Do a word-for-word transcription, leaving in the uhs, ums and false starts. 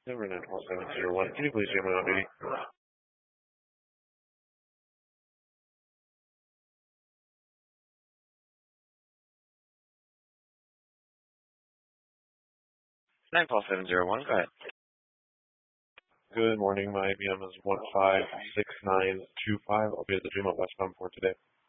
Number nine four seven zero one. Can you please get me on duty? nine four seven zero one, go ahead. Good morning. My I B M is one five six nine two five. I'll be at the Dream out westbound for today.